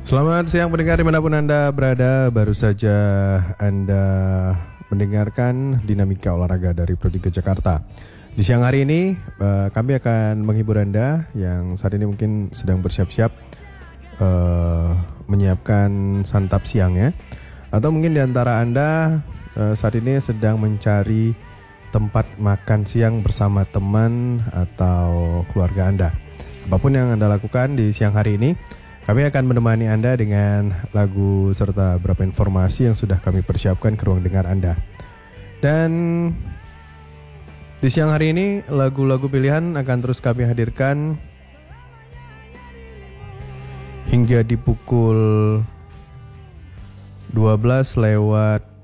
Selamat siang pendengar dimanapun Anda berada. Baru saja Anda mendengarkan Dinamika Olahraga dari Pro 3 Jakarta. Di siang hari ini kami akan menghibur Anda yang saat ini mungkin sedang bersiap-siap menyiapkan santap siangnya. Atau mungkin di antara Anda saat ini sedang mencari tempat makan siang bersama teman atau keluarga Anda. Apapun yang Anda lakukan di siang hari ini, kami akan menemani Anda dengan lagu serta beberapa informasi yang sudah kami persiapkan ke ruang dengar Anda. Dan di siang hari ini lagu-lagu pilihan akan terus kami hadirkan hingga di pukul 12 lewat